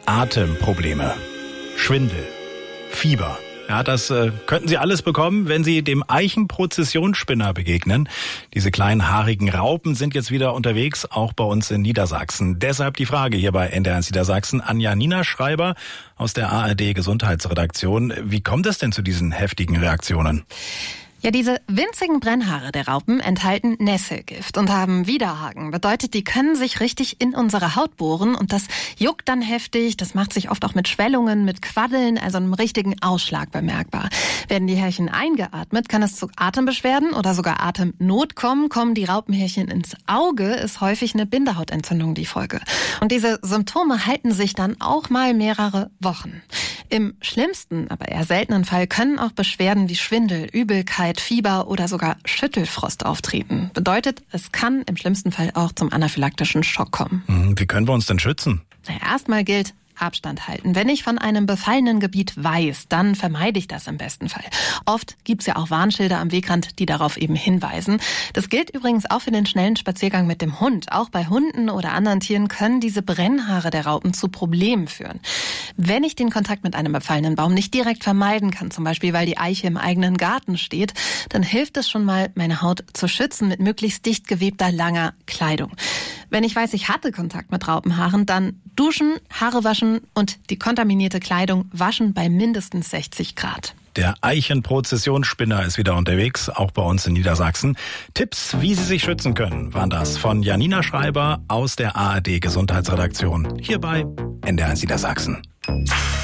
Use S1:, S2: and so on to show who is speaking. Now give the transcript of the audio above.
S1: Atemprobleme, Schwindel, Fieber. Ja, das könnten Sie alles bekommen, wenn Sie dem Eichenprozessionsspinner begegnen. Diese kleinen haarigen Raupen sind jetzt wieder unterwegs, auch bei uns in Niedersachsen. Deshalb die Frage hier bei NDR1 Niedersachsen an Janina Schreiber aus der ARD Gesundheitsredaktion. Wie kommt es denn zu diesen heftigen Reaktionen?
S2: Ja, diese winzigen Brennhaare der Raupen enthalten Nesselgift und haben Widerhaken. Bedeutet, die können sich richtig in unsere Haut bohren und das juckt dann heftig. Das macht sich oft auch mit Schwellungen, mit Quaddeln, also einem richtigen Ausschlag bemerkbar. Werden die Härchen eingeatmet, kann es zu Atembeschwerden oder sogar Atemnot kommen. Kommen die Raupenhärchen ins Auge, ist häufig eine Bindehautentzündung die Folge. Und diese Symptome halten sich dann auch mal mehrere Wochen. Im schlimmsten, aber eher seltenen Fall können auch Beschwerden wie Schwindel, Übelkeit, Fieber oder sogar Schüttelfrost auftreten. Bedeutet, es kann im schlimmsten Fall auch zum anaphylaktischen Schock kommen.
S1: Wie können wir uns denn schützen?
S2: Erstmal gilt, Abstand halten. Wenn ich von einem befallenen Gebiet weiß, dann vermeide ich das im besten Fall. Oft gibt's ja auch Warnschilder am Wegrand, die darauf eben hinweisen. Das gilt übrigens auch für den schnellen Spaziergang mit dem Hund. Auch bei Hunden oder anderen Tieren können diese Brennhaare der Raupen zu Problemen führen. Wenn ich den Kontakt mit einem befallenen Baum nicht direkt vermeiden kann, zum Beispiel weil die Eiche im eigenen Garten steht, dann hilft es schon mal, meine Haut zu schützen mit möglichst dicht gewebter, langer Kleidung. Wenn ich weiß, ich hatte Kontakt mit Raupenhaaren, dann duschen, Haare waschen und die kontaminierte Kleidung waschen bei mindestens 60 Grad.
S1: Der Eichenprozessionsspinner ist wieder unterwegs, auch bei uns in Niedersachsen. Tipps, wie Sie sich schützen können, waren das von Janina Schreiber aus der ARD Gesundheitsredaktion hier bei NDR1 Niedersachsen.